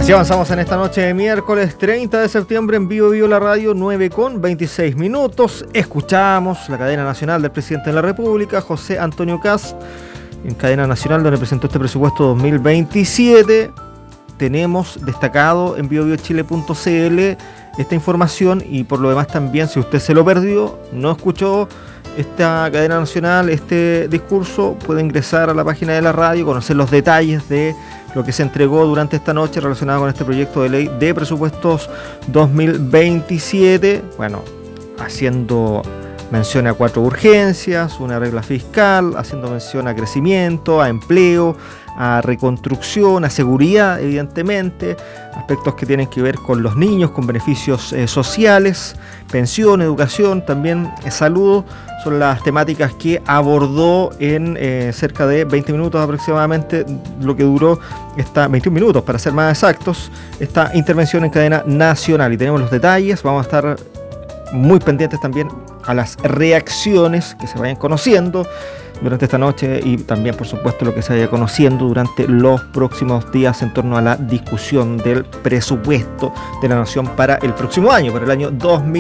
Así avanzamos en esta noche de miércoles 30 de septiembre en Vivo Vivo la Radio, 9:26. Escuchamos la cadena nacional del presidente de la República, José Antonio Kast, en cadena nacional donde presentó este presupuesto 2027. Tenemos destacado en biobiochile.cl esta información y por lo demás también, si usted se lo perdió, no escuchó esta cadena nacional, este discurso, puede ingresar a la página de la radio, conocer los detalles de lo que se entregó durante esta noche relacionado con este proyecto de ley de presupuestos 2027, bueno, haciendo mención a 4 urgencias, una regla fiscal, haciendo mención a crecimiento, a empleo, a reconstrucción, a seguridad, evidentemente, aspectos que tienen que ver con los niños, con beneficios sociales, pensión, educación, también salud, son las temáticas que abordó en cerca de 20 minutos aproximadamente, lo que duró 21 minutos para ser más exactos, esta intervención en cadena nacional. Y tenemos los detalles, vamos a estar muy pendientes también a las reacciones que se vayan conociendo durante esta noche y también, por supuesto, lo que se vaya conociendo durante los próximos días en torno a la discusión del presupuesto de la nación para el próximo año, para el año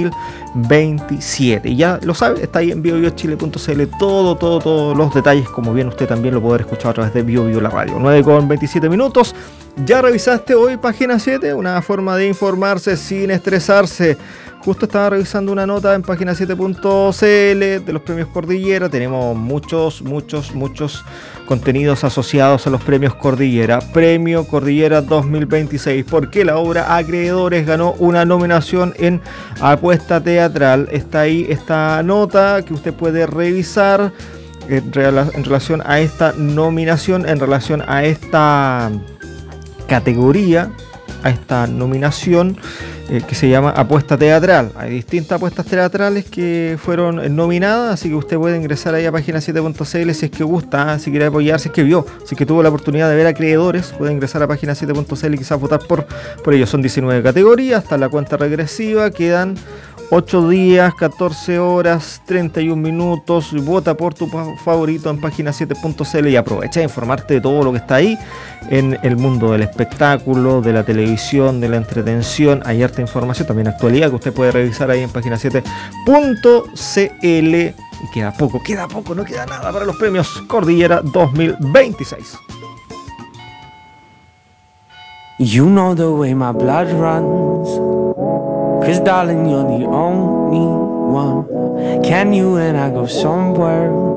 2027. Y ya lo sabe, está ahí en biobiochile.cl todos los detalles, como bien usted también lo podrá escuchar a través de Bio Bio la Radio. 9:27. ¿Ya revisaste hoy página 7? Una forma de informarse sin estresarse. Justo estaba revisando una nota en página 7.cl de los premios Cordillera. Tenemos muchos contenidos asociados a los premios Cordillera. Premio Cordillera 2026. Porque la obra Acreedores ganó una nominación en apuesta teatral. Está ahí esta nota que usted puede revisar en relación a esta nominación, en relación a esta categoría, a esta nominación que se llama apuesta teatral. Hay distintas apuestas teatrales que fueron nominadas, así que usted puede ingresar ahí a página 7.cl si es que gusta, si quiere apoyar, si es que vio, si es que tuvo la oportunidad de ver Acreedores, puede ingresar a página 7.cl y quizás votar por ellos. Son 19 categorías, hasta la cuenta regresiva, quedan 8 días, 14 horas, 31 minutos. Vota por tu favorito en página 7.cl y aprovecha de informarte de todo lo que está ahí en el mundo del espectáculo, de la televisión, de la entretención. Hay harta información, también actualidad que usted puede revisar ahí en página 7.cl. Y queda poco, no queda nada para los premios Cordillera 2026. You know the way my blood runs, 'cause darling, you're the only one. Can you and I go somewhere